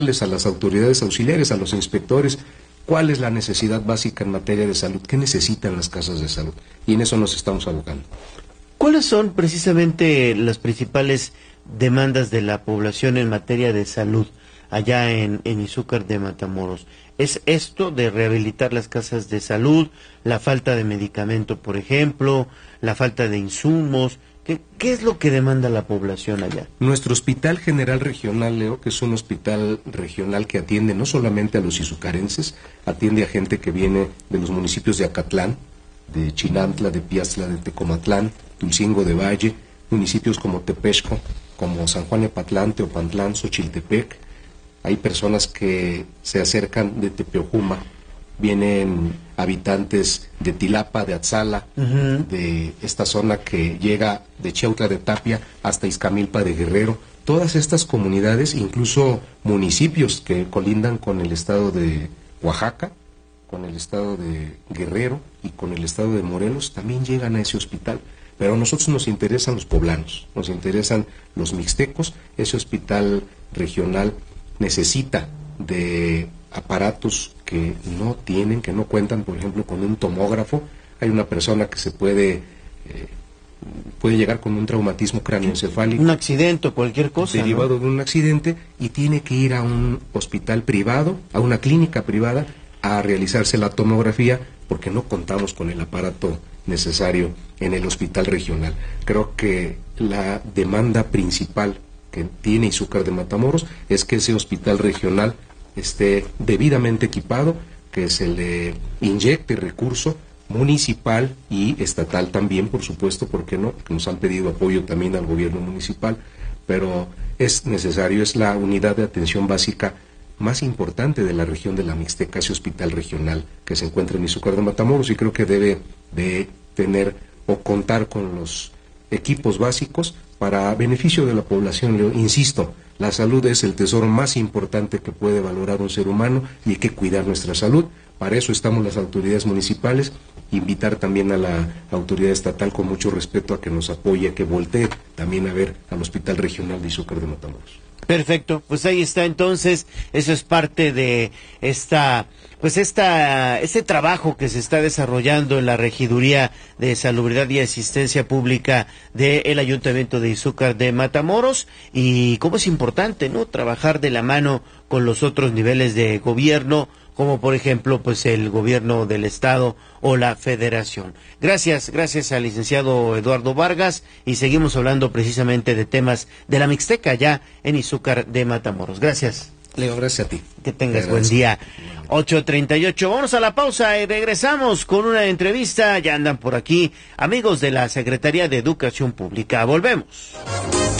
a las autoridades auxiliares, a los inspectores, cuál es la necesidad básica en materia de salud, qué necesitan las casas de salud, y en eso nos estamos abocando. ¿Cuáles son precisamente las principales demandas de la población en materia de salud allá en Izúcar de Matamoros? ¿Es esto de rehabilitar las casas de salud, la falta de medicamento, por ejemplo, la falta de insumos? ¿Qué es lo que demanda la población allá? Nuestro Hospital General Regional, Leo, que es un hospital regional que atiende no solamente a los izucarenses, atiende a gente que viene de los municipios de Acatlán, de Chinantla, de Piastla, de Tecomatlán, Tulcingo de Valle, municipios como Tepexco, como San Juan Epatlán, Teopantlán, Xochiltepec. Hay personas que se acercan de Tepeojuma, vienen habitantes de Tilapa, de Atzala, de esta zona que llega de Chiautla de Tapia hasta Izcamilpa de Guerrero. Todas estas comunidades, incluso municipios que colindan con el estado de Oaxaca, con el estado de Guerrero y con el estado de Morelos, también llegan a ese hospital. Pero a nosotros nos interesan los poblanos, nos interesan los mixtecos. Ese hospital regional necesita de aparatos que no tienen, que no cuentan, por ejemplo, con un tomógrafo. Hay una persona que se puede llegar con un traumatismo cráneoencefálico, un accidente o cualquier cosa, derivado de un accidente, y tiene que ir a un hospital privado, a una clínica privada, a realizarse la tomografía, porque no contamos con el aparato necesario en el hospital regional. Creo que la demanda principal que tiene Izúcar de Matamoros es que ese hospital regional esté debidamente equipado, que se le inyecte recurso municipal y estatal también, por supuesto, porque no, que nos han pedido apoyo también al gobierno municipal, pero es necesario, es la unidad de atención básica más importante de la región de la Mixteca, ese hospital regional que se encuentra en Izúcar de Matamoros, y creo que debe de tener o contar con los equipos básicos para beneficio de la población. Leo, insisto, la salud es el tesoro más importante que puede valorar un ser humano y hay que cuidar nuestra salud. Para eso estamos las autoridades municipales. Invitar también a la autoridad estatal, con mucho respeto, a que nos apoye, a que voltee también a ver al Hospital Regional de Izúcar de Matamoros. Perfecto, pues ahí está entonces, eso es parte de este trabajo que se está desarrollando en la Regiduría de Salubridad y Asistencia Pública del Ayuntamiento de Izúcar de Matamoros, y cómo es importante, ¿no?, trabajar de la mano con los otros niveles de gobierno, como por ejemplo pues el gobierno del estado o la federación. Gracias al licenciado Eduardo Vargas, y seguimos hablando precisamente de temas de la Mixteca ya en Izúcar de Matamoros. Gracias, Leo, gracias a ti. Que tengas buen día. 8:38, vamos a la pausa y regresamos con una entrevista. Ya andan por aquí amigos de la Secretaría de Educación Pública. Volvemos.